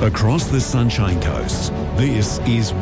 Across the Sunshine Coast, this is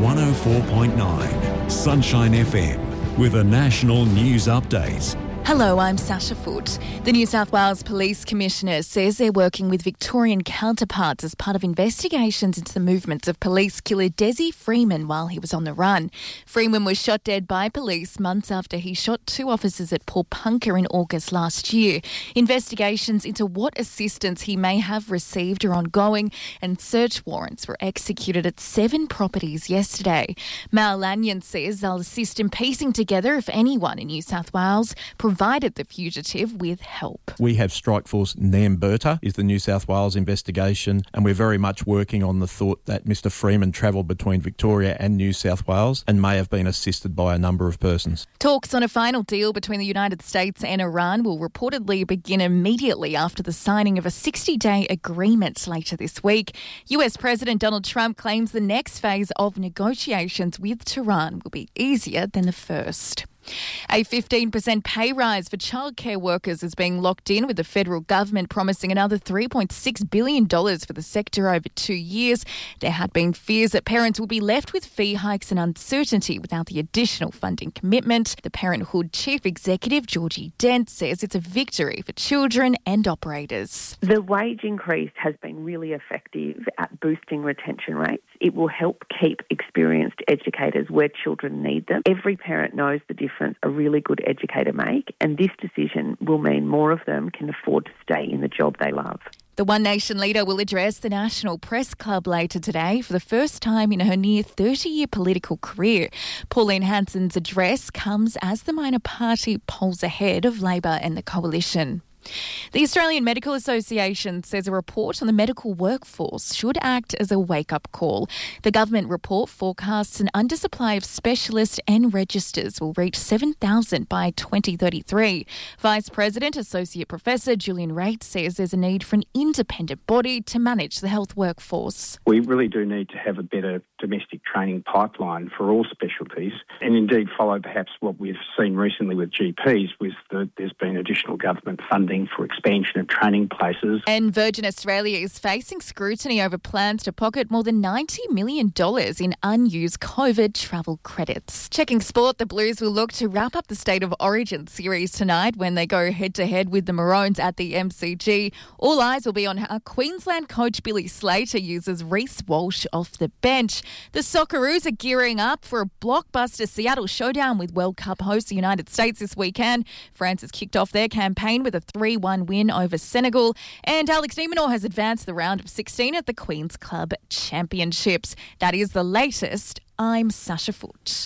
104.9 Sunshine FM with a national news update. Hello, I'm Sasha Foote. The New South Wales Police Commissioner says they're working with Victorian counterparts as part of investigations into the movements of police killer Desi Freeman while he was on the run. Freeman was shot dead by police months after he shot two officers at Paulpunka in August last year. Investigations into what assistance he may have received are ongoing, and search warrants were executed at 7 properties yesterday. Mal Lanyon says they'll assist in piecing together if anyone in New South Wales provided the fugitive with help. We have Strikeforce Namberta is the New South Wales investigation, and we're very much working on the thought that Mr Freeman travelled between Victoria and New South Wales and may have been assisted by a number of persons. Talks on a final deal between the United States and Iran will reportedly begin immediately after the signing of a 60-day agreement later this week. US President Donald Trump claims the next phase of negotiations with Tehran will be easier than the first. A 15% pay rise for childcare workers is being locked in, with the federal government promising another $3.6 billion for the sector over 2 years. There had been fears that parents would be left with fee hikes and uncertainty without the additional funding commitment. The Parenthood Chief Executive, Georgie Dent, says it's a victory for children and operators. The wage increase has been really effective at boosting retention rates. It will help keep experienced educators where children need them. Every parent knows the difference a really good educator make, and this decision will mean more of them can afford to stay in the job they love. The One Nation leader will address the National Press Club later today for the first time in her near 30-year political career. Pauline Hanson's address comes as the minor party polls ahead of Labor and the Coalition. The Australian Medical Association says a report on the medical workforce should act as a wake-up call. The government report forecasts an undersupply of specialists and registers will reach 7,000 by 2033. Vice President Associate Professor Julian Raitt says there's a need for an independent body to manage the health workforce. We really do need to have a better domestic training pipeline for all specialties, and indeed follow perhaps what we've seen recently with GPs, was that there's been additional government funding for expansion of training places. And Virgin Australia is facing scrutiny over plans to pocket more than $90 million in unused COVID travel credits. Checking sport, the Blues will look to wrap up the State of Origin series tonight when they go head-to-head with the Maroons at the MCG. All eyes will be on how Queensland coach Billy Slater uses Reece Walsh off the bench. The Socceroos are gearing up for a blockbuster Seattle showdown with World Cup hosts the United States this weekend. France has kicked off their campaign with a 3-1 win over Senegal, and Alex de Minaur has advanced the round of 16 at the Queen's Club Championships. That is the latest. I'm Sasha Foote.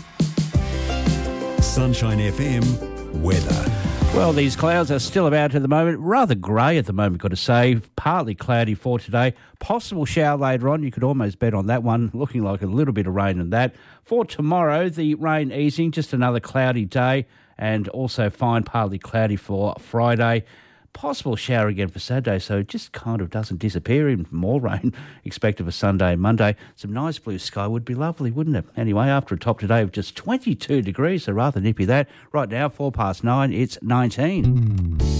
Sunshine FM weather. Well, these clouds are still about at the moment. Rather grey at the moment, got to say. Partly cloudy for today. Possible shower later on. You could almost bet on that one. Looking like a little bit of rain in that. For tomorrow, the rain easing. Just another cloudy day. And also fine, partly cloudy for Friday. Possible shower again for Saturday, so it just kind of doesn't disappear. Even more rain expected for Sunday and Monday. Some nice blue sky would be lovely, wouldn't it? Anyway, after a top today of just 22 degrees, so rather nippy that. Right now, 9:04, it's 19.